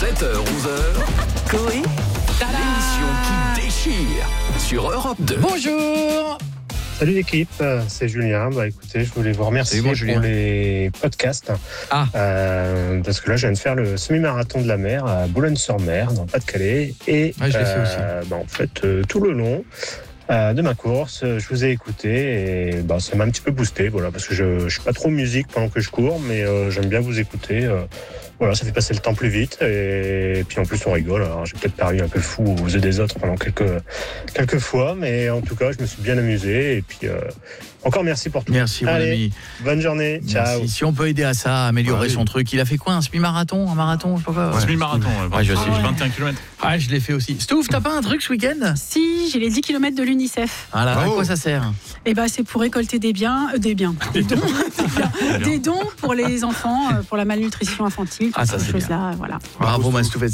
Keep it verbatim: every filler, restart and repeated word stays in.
sept heures onze heures, Coé, l'émission qui déchire sur Europe deux. Bonjour. Salut l'équipe, c'est Julien. Bah écoutez, je voulais vous remercier bon, pour Julien. les podcasts. Ah. Euh, parce que là, je viens de faire le semi-marathon de la mer à Boulogne-sur-Mer, dans le Pas-de-Calais. Et Ah, je l'ai fait euh, aussi. bah, en fait, euh, tout le long euh, de ma course, je vous ai écouté et bah, ça m'a un petit peu boosté. Voilà, parce que je ne suis pas trop musique pendant que je cours, mais euh, j'aime bien vous écouter. Euh, voilà, ça fait passer le temps plus vite. Et, et puis en plus, on rigole. Alors, j'ai peut-être paru un peu fou aux yeux des autres pendant quelques, quelques fois, mais en tout cas, je me suis bien amusé. Et puis, euh, encore merci pour tout. Merci, mon Allez, ami. bonne journée. Ciao. Merci. Si on peut aider à ça, à améliorer Ah oui. son truc. Il a fait quoi, un semi-marathon, un marathon, je sais pas quoi. Ouais. Semi-marathon, ouais, Ouais, je sais. vingt et un kilomètres. Ah, je l'ai fait aussi. Stouff, t'as pas un truc ce week-end? Si, j'ai les dix kilomètres de l'UNICEF. Voilà, à Bravo. quoi ça sert? Et ben, c'est pour récolter des biens, euh, des biens, des dons, des dons pour les enfants, euh, pour la malnutrition infantile, Ah, ça, toutes ces c'est choses-là, voilà. Bravo, Mastouf.